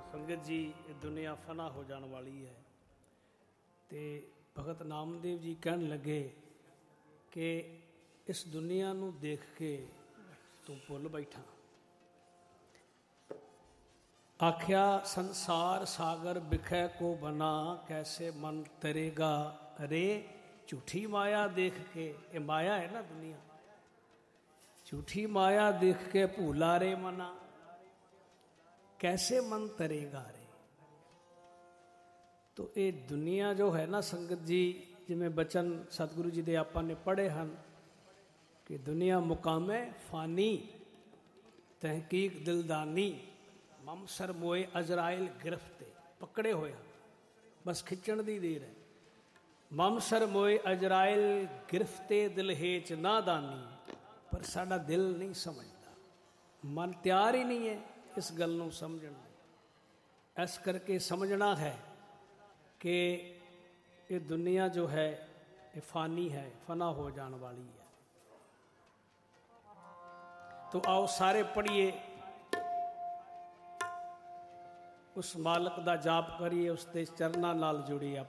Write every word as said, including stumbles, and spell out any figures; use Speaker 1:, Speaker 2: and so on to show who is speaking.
Speaker 1: ਸੰਗਤ ਜੀ, ਇਹ ਦੁਨੀਆ ਫਨਾ ਹੋ ਜਾਣ ਵਾਲੀ ਹੈ। ਤੇ ਭਗਤ ਨਾਮਦੇਵ ਜੀ ਕਹਿਣ ਲੱਗੇ ਕਿ ਇਸ ਦੁਨੀਆ ਨੂੰ ਦੇਖ ਕੇ ਤੂੰ ਭੁੱਲ ਬੈਠਾ। ਆਖਿਆ ਸੰਸਾਰ ਸਾਗਰ ਬਿਖੈ ਕੋ ਬਨਾ, ਕੈਸੇ ਮਨ ਤਰੇਗਾ ਰੇ। ਝੂਠੀ ਮਾਇਆ ਦੇਖ ਕੇ, ਇਹ ਮਾਇਆ ਹੈ ਨਾ ਦੁਨੀਆ, ਝੂਠੀ माया देख के भूला रे मना, कैसे मन तरेगा रे। तो ये दुनिया जो है ना संगत जी, जिमें बचन सतगुरु जी दे आपां ने पढ़े हैं कि दुनिया मुकामे फानी, तहकीक दिलदानी, ममसर मोए अजराइल गिरफ्ते। पकड़े होया बस खिंचण दी देर है। ममसर मोए अजराइल गिरफ्ते दिल हेच नादानी, पर साडा दिल नहीं समझता, मन तैयार ही नहीं है इस गल नूं समझण लई। इस करके समझना है कि ये दुनिया जो है ये फानी है, फना हो जाने वाली है। तो आओ सारे पढ़िए, उस मालक दा जाप करिए, उसके चरनां नाल जुड़िए।